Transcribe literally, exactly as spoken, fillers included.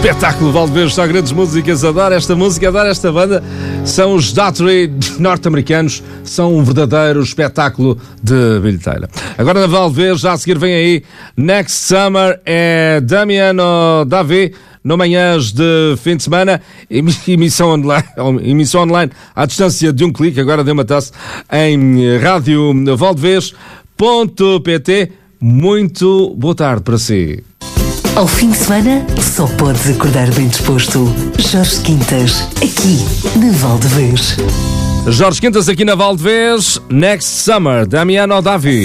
Espetáculo Valdevez, só grandes músicas. Adoro esta música, adoro esta banda. São os Daughtry norte-americanos, são um verdadeiro espetáculo de bilheteira. Agora na Valdevez, já a seguir vem aí Next Summer, é Damiano Davi, no Manhãs de fim de semana, emissão online, emissão online à distância de um clique, agora dê uma taça em rádio valdevez ponto pt. Muito boa tarde para si. Ao fim de semana, só podes acordar bem disposto. Jorge Quintas, aqui na Valdevez. Jorge Quintas aqui na Valdevez, Next Summer, Damiano Davi.